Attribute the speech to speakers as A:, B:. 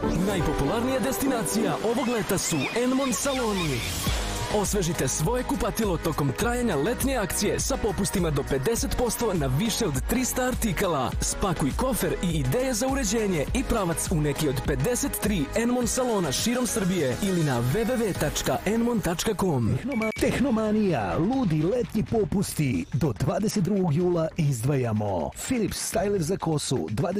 A: Najpopularnija destinacija ovog leta su Enmon saloni. Osvežite svoje kupatilo tokom trajanja letnje akcije sa popustima do 50% na više od 300 artikala. Spakuj kofer i ideje za uređenje i pravac u neki od 53 Enmon salona širom Srbije ili na www.enmon.com.
B: Tehnomanija, ludi letnji popusti. Do 22. jula izdvajamo Philips Styler za kosu